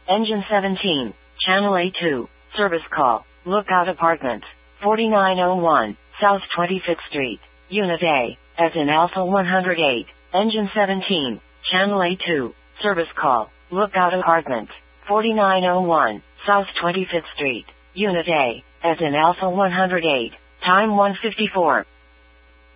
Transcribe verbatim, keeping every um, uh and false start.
Engine seventeen, Channel A two, service call, Lookout Apartments, forty-nine oh one, South twenty-fifth Street, Unit A, as in Alpha one hundred eight, Engine seventeen, Channel A two, service call, Lookout Apartments, forty-nine oh one, South twenty-fifth Street, Unit A, as in Alpha one hundred eight, time one fifty-four.